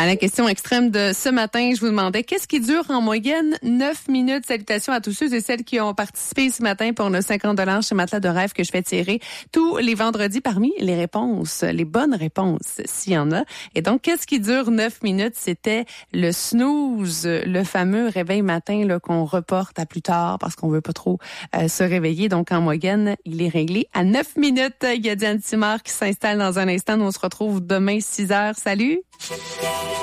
À la question extrême de ce matin, je vous demandais qu'est-ce qui dure en moyenne 9 minutes. Salutations à tous ceux et celles qui ont participé ce matin pour nos 50 $ chez Matelas de Rêve que je fais tirer tous les vendredis parmi les réponses, les bonnes réponses, s'il y en a. Et donc, qu'est-ce qui dure 9 minutes? C'était le snooze, le fameux réveil matin là, qu'on reporte à plus tard parce qu'on veut pas trop se réveiller. Donc, en moyenne, il est réglé à 9 minutes. Il y a Diane Simard qui s'installe dans un instant. Nous, on se retrouve demain 6h. Salut!